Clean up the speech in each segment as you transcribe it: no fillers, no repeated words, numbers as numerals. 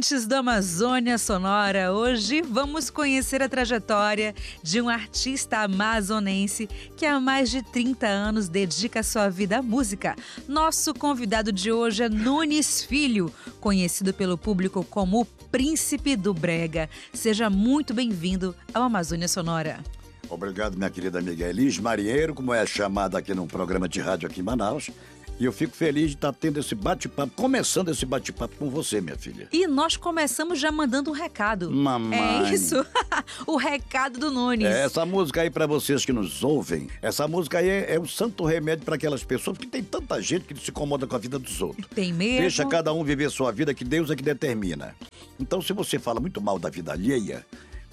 Ouvintes da Amazônia Sonora, hoje vamos conhecer a trajetória de um artista amazonense que há mais de 30 anos dedica sua vida à música. Nosso convidado de hoje é Nunes Filho, conhecido pelo público como o Príncipe do Brega. Seja muito bem-vindo ao Amazônia Sonora. Obrigado, minha querida amiga Elis Marieiro, como é chamada aqui num programa de rádio aqui em Manaus. E eu fico feliz de estar tendo esse bate-papo, começando esse bate-papo com você, minha filha. E nós começamos já mandando um recado. Mamãe. É isso? O recado do Nunes. Essa música aí, pra vocês que nos ouvem, essa música aí é um santo remédio pra aquelas pessoas, porque tem tanta gente que se incomoda com a vida dos outros. Tem mesmo. Deixa cada um viver sua vida, que Deus é que determina. Então, se você fala muito mal da vida alheia,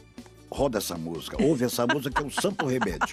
roda essa música, ouve essa música que é um santo remédio.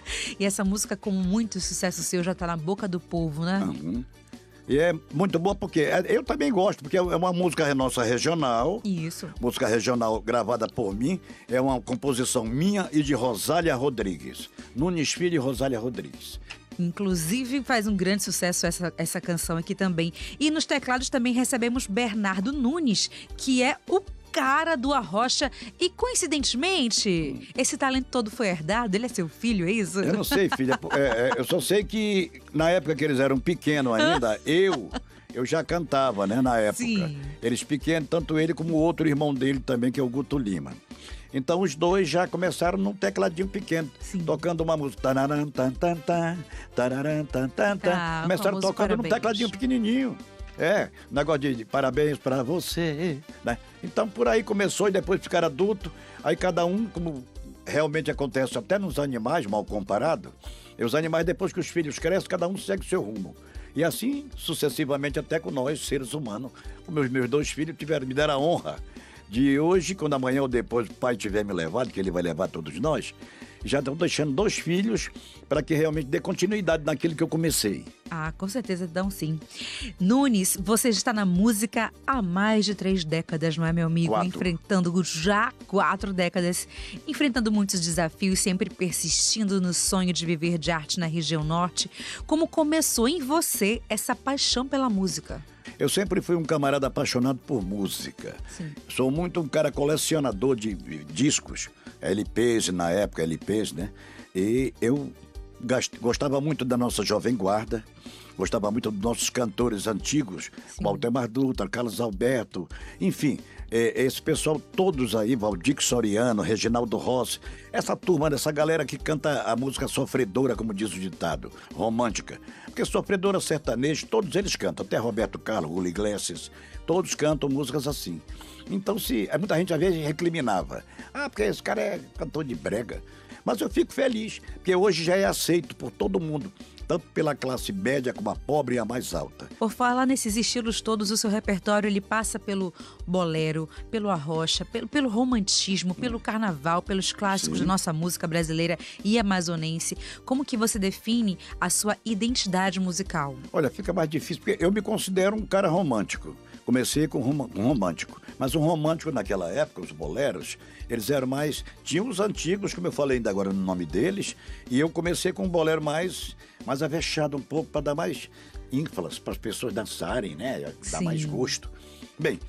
E essa música, com muito sucesso seu, já tá na boca do povo, né? Uhum. E é muito boa porque eu também gosto, porque é uma música nossa regional. Isso. Música regional gravada por mim, é uma composição minha e de Rosália Rodrigues. Nunes Filho e Rosália Rodrigues. Inclusive faz um grande sucesso essa canção aqui também. E nos teclados também recebemos Bernardo Nunes, que é o cara do Arrocha. E coincidentemente, esse talento todo foi herdado? Ele é seu filho, é isso? Eu não sei, filha. Eu só sei que na época que eles eram pequenos ainda, eu já cantava, né, na época. Sim. Eles pequenos, tanto ele como o outro irmão dele também, que é o Guto Lima. Então os dois já começaram num tecladinho pequeno, Sim. tocando uma música. Tararam, tan, tan, tan, tararam, tan, tan, tan. Ah, Começaram tocando parabéns. num tecladinho pequenininho. Negócio de parabéns pra você, né? Então por aí começou e depois ficaram adulto. Aí cada um, como realmente acontece até nos animais, mal comparado, e os animais depois que os filhos crescem, cada um segue o seu rumo. E assim sucessivamente até com nós, seres humanos. Os meus dois filhos me deram a honra de hoje, quando amanhã ou depois o pai tiver me levado, que ele vai levar todos nós, já estão deixando 2 filhos para que realmente dê continuidade naquilo que eu comecei. Ah, com certeza dão sim. Nunes, você está na música há mais de 3 décadas, não é, meu amigo? 4. Enfrentando já 4 décadas, enfrentando muitos desafios, sempre persistindo no sonho de viver de arte na região norte. Como começou em você essa paixão pela música? Eu sempre fui um camarada apaixonado por música. Sim. Sou muito um cara colecionador de discos, LPs, na época LPs, né? E eu gostava muito da nossa Jovem Guarda, gostava muito dos nossos cantores antigos, Sim. Waldemar Dutra, Carlos Alberto, enfim, esse pessoal todos aí, Valdir Soriano, Reginaldo Rossi, essa turma, essa galera que canta a música sofredora, como diz o ditado, romântica. Porque sofredora, sertaneja, todos eles cantam, até Roberto Carlos, Julio Iglesias, todos cantam músicas assim. Então, muita gente às vezes recriminava, porque esse cara é cantor de brega. Mas eu fico feliz, porque hoje já é aceito por todo mundo, tanto pela classe média como a pobre e a mais alta. Por falar nesses estilos todos, o seu repertório ele passa pelo bolero, pelo arrocha, pelo romantismo, pelo carnaval, pelos clássicos Sim. da nossa música brasileira e amazonense. Como que você define a sua identidade musical? Olha, fica mais difícil, porque eu me considero um cara romântico. Comecei com um romântico. Mas um romântico naquela época, os boleros, eles eram mais... Tinham os antigos, como eu falei ainda agora no nome deles, e eu comecei com um bolero mais avexado um pouco, para dar mais ênfase, para as pessoas dançarem, né? Dar Sim. mais gosto. Bem,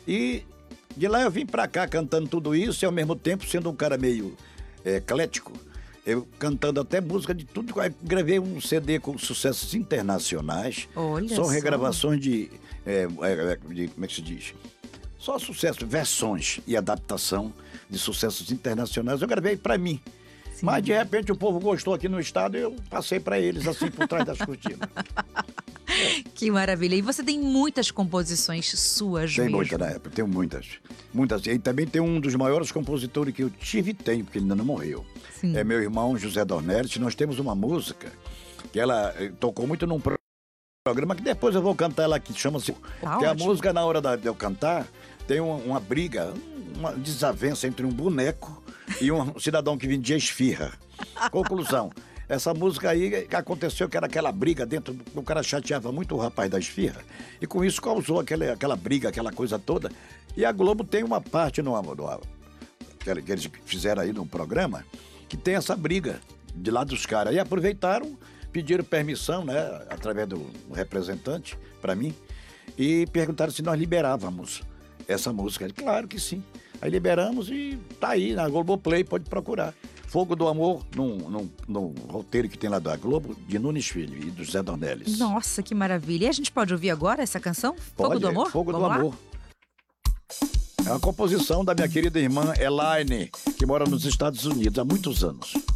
e de lá eu vim pra cá cantando tudo isso e ao mesmo tempo sendo um cara meio eclético. Eu cantando até música de tudo. Gravei um CD com sucessos internacionais. Olha só só. regravações de como é que se diz? Só sucesso, versões e adaptação de sucessos internacionais. Eu gravei pra mim. Sim. Mas de repente o povo gostou aqui no estado e eu passei pra eles assim por trás das cortinas. Que maravilha. E você tem muitas composições suas Tem mesmo. muitas na época, tenho muitas. Muitas. E também tem um dos maiores compositores que eu tive e tenho, porque ele ainda não morreu. Sim. É meu irmão José Dornelles. Nós temos uma música que ela tocou muito num programa que depois eu vou cantar ela aqui, chama-se... que a ótimo. música, na hora de eu cantar, tem uma briga, uma desavença entre um boneco e um cidadão que vendia esfirra. Conclusão. Essa música aí que aconteceu, que era aquela briga dentro, o cara chateava muito o rapaz da esfirra, e com isso causou aquela briga, aquela coisa toda. E a Globo tem uma parte que eles fizeram aí no programa, que tem essa briga de lá dos caras. E aproveitaram, pediram permissão, né, através do representante, para mim, e perguntaram se nós liberávamos essa música. Ele, claro que sim. Aí liberamos e tá aí, na Globoplay, pode procurar. Fogo do Amor, num roteiro que tem lá da Globo, de Nunes Filho e do Zé Dornelles. Nossa, que maravilha. E a gente pode ouvir agora essa canção? Fogo Pode, do Amor? Fogo do Vamos lá? Amor. É uma composição da minha querida irmã Elaine, que mora nos Estados Unidos há muitos anos.